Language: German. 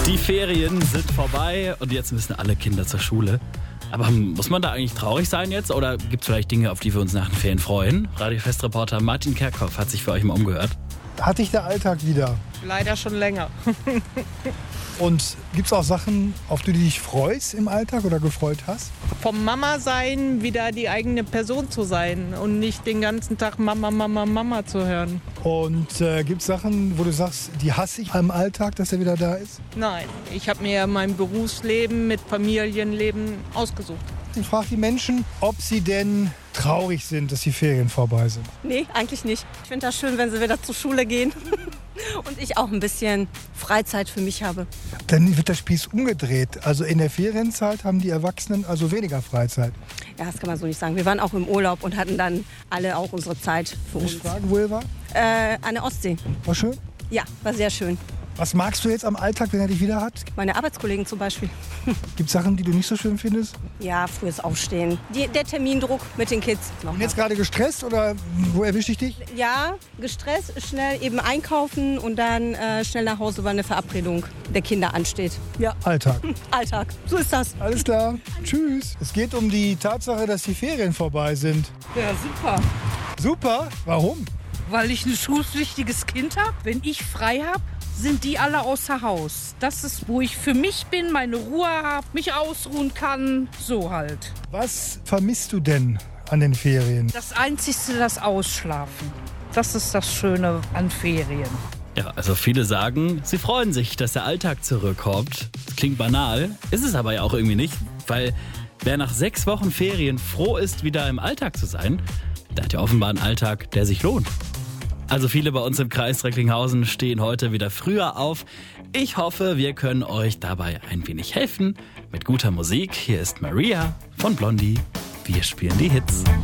Die Ferien sind vorbei und jetzt müssen alle Kinder zur Schule. Aber muss man da eigentlich traurig sein jetzt oder gibt es vielleicht Dinge, auf die wir uns nach den Ferien freuen? Radiofestreporter Martin Kerkhoff hat sich für euch mal umgehört. Hat dich der Alltag wieder? Leider schon länger. Und gibt es auch Sachen, auf die du dich freust im Alltag oder gefreut hast? Vom Mama sein wieder die eigene Person zu sein und nicht den ganzen Tag Mama, Mama, Mama zu hören. Und gibt es Sachen, wo du sagst, die hasse ich am Alltag, dass er wieder da ist? Nein, ich habe mir mein Berufsleben mit Familienleben ausgesucht. Ich frage die Menschen, ob sie denn traurig sind, dass die Ferien vorbei sind. Nee, eigentlich nicht. Ich finde das schön, wenn sie wieder zur Schule gehen und ich auch ein bisschen Freizeit für mich habe. Dann wird der Spieß umgedreht. Also in der Ferienzeit haben die Erwachsenen also weniger Freizeit. Ja, das kann man so nicht sagen. Wir waren auch im Urlaub und hatten dann alle auch unsere Zeit für Muss uns. ich fragen, wo ihr war? An der Ostsee. War schön? Ja, war sehr schön. Was magst du jetzt am Alltag, wenn er dich wieder hat? Meine Arbeitskollegen zum Beispiel. Gibt es Sachen, die du nicht so schön findest? Ja, frühes Aufstehen. Der Termindruck mit den Kids. Und jetzt gerade gestresst oder wo erwische ich dich? Ja, gestresst, schnell eben einkaufen und dann schnell nach Hause, weil eine Verabredung der Kinder ansteht. Ja, Alltag. Alltag. So ist das. Alles klar. Tschüss. Es geht um die Tatsache, dass die Ferien vorbei sind. Ja, super. Super. Warum? Weil ich ein schulpflichtiges Kind habe. Wenn ich frei habe, sind die alle außer Haus. Das ist, wo ich für mich bin, meine Ruhe habe, mich ausruhen kann. So halt. Was vermisst du denn an den Ferien? Das Einzigste, das Ausschlafen. Das ist das Schöne an Ferien. Ja, also viele sagen, sie freuen sich, dass der Alltag zurückkommt. Das klingt banal, ist es aber ja auch irgendwie nicht, weil wer nach 6 Wochen Ferien froh ist, wieder im Alltag zu sein, der hat ja offenbar einen Alltag, der sich lohnt. Also viele bei uns im Kreis Recklinghausen stehen heute wieder früher auf. Ich hoffe, wir können euch dabei ein wenig helfen mit guter Musik. Hier ist Maria von Blondie. Wir spielen die Hits.